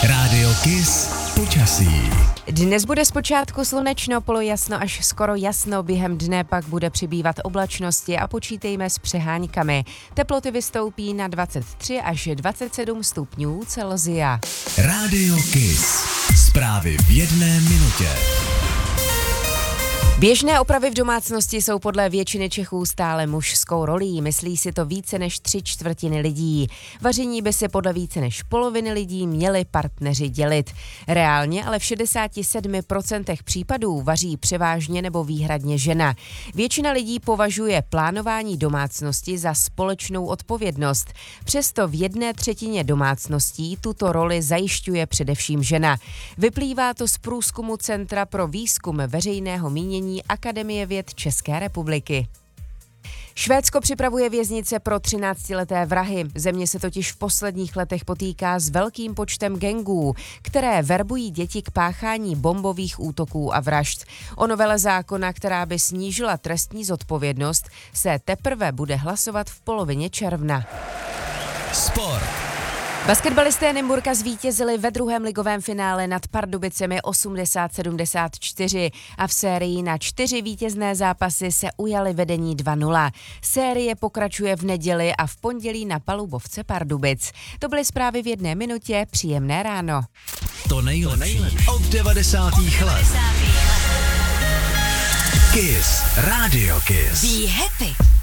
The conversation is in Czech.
Rádio Kiss počasí. Dnes bude zpočátku slunečno, polojasno až skoro jasno, během dne pak bude přibývat oblačnosti a počítejme s přeháňkami. Teploty vystoupí na 23 až 27 stupňů Celsia. Rádio Kiss. Zprávy v jedné minutě. Běžné opravy v domácnosti jsou podle většiny Čechů stále mužskou rolí, myslí si to více než 3/4 lidí. Vaření by si podle více než poloviny lidí měli partneři dělit. Reálně ale v 67% případů vaří převážně nebo výhradně žena. Většina lidí považuje plánování domácnosti za společnou odpovědnost. Přesto v 1/3 domácností tuto roli zajišťuje především žena. Vyplývá to z průzkumu Centra pro výzkum veřejného mínění Akademie věd České republiky. Švédsko připravuje věznice pro 13leté vrahy. Země se totiž v posledních letech potýká s velkým počtem gangů, které verbují děti k páchání bombových útoků a vražd. O novele zákona, která by snížila trestní zodpovědnost, se teprve bude hlasovat v polovině června. Sport. Basketbalisté Nymburka zvítězili ve druhém ligovém finále nad Pardubicemi 80-74 a v sérii na 4 vítězné zápasy se ujali vedení 2-0. Série pokračuje v neděli a v pondělí na palubovce Pardubic. To byly zprávy v jedné minutě, příjemné ráno. To nejlepší od 90. let. Kiss. Rádio Kiss. Be happy.